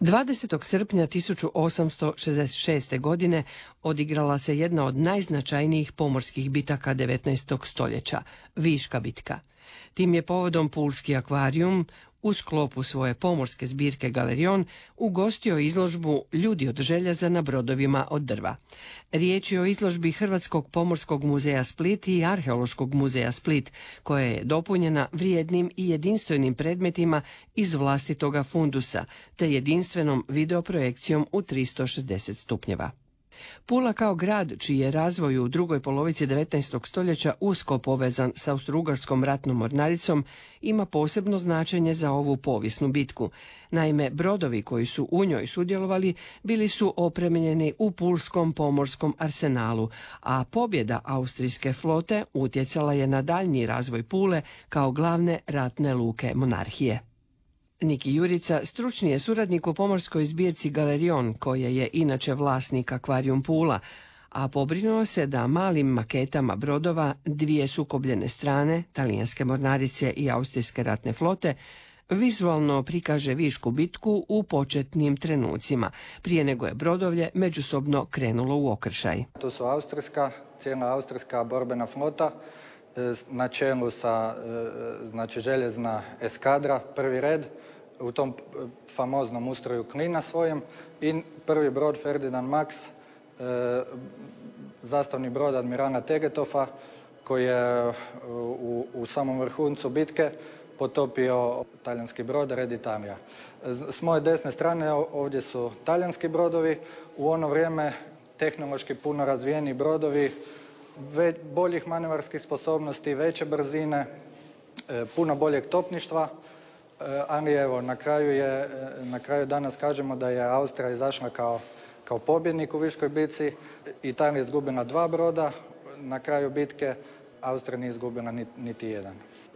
20. srpnja 1866. godine odigrala se jedna od najznačajnijih pomorskih bitaka 19. stoljeća, Viška bitka. Tim je povodom Pulski akvarijum u sklopu svoje pomorske zbirke Galerion ugostio izložbu Ljudi od željeza na brodovima od drva. Riječ je o izložbi Hrvatskog pomorskog muzeja Split i Arheološkog muzeja Split, koja je dopunjena vrijednim i jedinstvenim predmetima iz vlastitoga fundusa, te jedinstvenom videoprojekcijom u 360 stupnjeva. Pula kao grad, čiji je razvoj u drugoj polovici 19. stoljeća usko povezan sa Austro-Ugarskom ratnom mornaricom, ima posebno značenje za ovu povijesnu bitku. Naime, brodovi koji su u njoj sudjelovali bili su opremljeni u pulskom pomorskom arsenalu, a pobjeda austrijske flote utjecala je na daljnji razvoj Pule kao glavne ratne luke monarhije. Niki Jurica stručni je suradnik u pomorskoj zbirci Galerion, koje je inače vlasnik Akvarijum Pula, a pobrinuo se da malim maketama brodova dvije sukobljene strane, talijanske mornarice i austrijske ratne flote, vizualno prikaže Višku bitku u početnim trenucima, prije nego je brodovlje međusobno krenulo u okršaj. Tu su cijela austrijska borbena flota, na čelu sa željezna eskadra, prvi red, u tom famoznom ustroju klina svojem, i prvi brod Ferdinand Max, zastavni brod admirala Tegetofa, koji je u samom vrhuncu bitke potopio talijanski brod Red Italia. S moje desne strane ovdje su talijanski brodovi, u ono vrijeme tehnološki puno razvijeni brodovi, boljih manevarskih sposobnosti, veće brzine, puno boljeg topništva, ali evo, na kraju danas kažemo da je Austrija izašla kao pobjednik u Viškoj bitci. Italija je izgubila 2 broda, na kraju bitke Austrija nije izgubila niti jedan.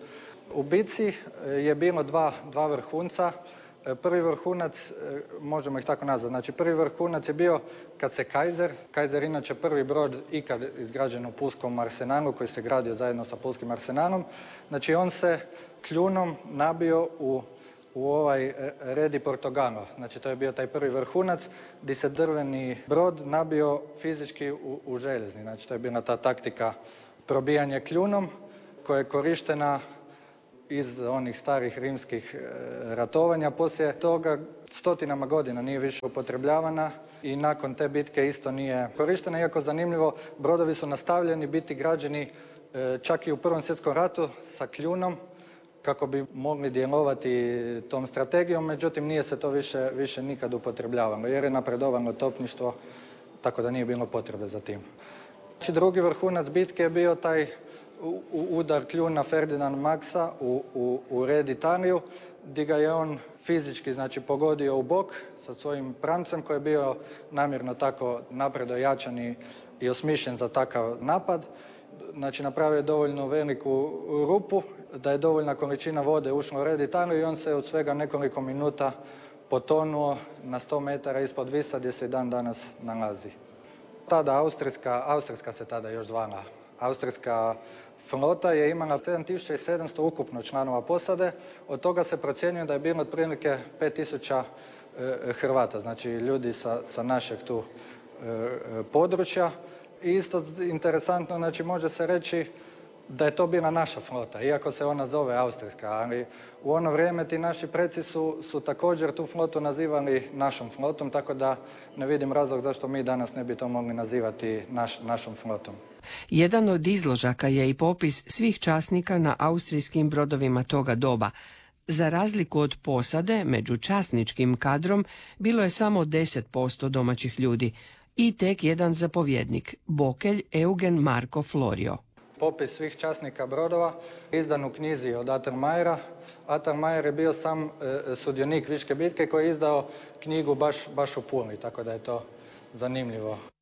U bitci je bilo dva vrhunca. Prvi vrhunac, možemo ih tako nazvati, znači prvi vrhunac je bio kad se Kaiser inače prvi brod ikad izgrađen u pulskom arsenalu, koji se gradio zajedno sa pulskim arsenalom, znači on se kljunom nabio u ovaj Redi Portogalo, znači to je bio taj prvi vrhunac gdje se drveni brod nabio fizički u željezni, znači to je bila ta taktika probijanja kljunom koja je korištena iz onih starih rimskih ratovanja. Poslije toga stotinama godina nije više upotrebljavana i nakon te bitke isto nije korištena. Iako zanimljivo, brodovi su nastavljeni biti građeni čak i u Prvom svjetskom ratu sa kljunom kako bi mogli djelovati tom strategijom, međutim nije se to više nikad upotrebljavalo jer je napredovalo topništvo, tako da nije bilo potrebe za tim. Znači, drugi vrhunac bitke je bio taj udar kljuna Ferdinand Maxa u Red Italiju, gdje ga je on fizički pogodio u bok sa svojim pramcem koji je bio namjerno tako napredo jačan i osmišljen za takav napad. Znači, napravio je dovoljno veliku rupu da je dovoljna količina vode ušla u Red Italiju i on se od svega nekoliko minuta potonuo na 100 metara ispod Visa gdje se i dan danas nalazi. Tada austrijska se tada još zvala. Austrijska flota je imala 7700 ukupno članova posade, od toga se procjenjuje da je bilo otprilike 5000 Hrvata, znači ljudi sa našeg tu područja. I isto interesantno, znači može se reći da je to bila naša flota, iako se ona zove austrijska, ali u ono vrijeme ti naši preci su također tu flotu nazivali našom flotom, tako da ne vidim razlog zašto mi danas ne bi to mogli nazivati našom flotom. Jedan od izložaka je i popis svih časnika na austrijskim brodovima toga doba. Za razliku od posade, među časničkim kadrom bilo je samo 10% domaćih ljudi i tek jedan zapovjednik, bokelj Eugen Marko Florio. Popis svih časnika brodova izdan u knjizi od Attermayera. Attermayer je bio sam sudionik Viške bitke koji je izdao knjigu baš u Puli, tako da je to zanimljivo.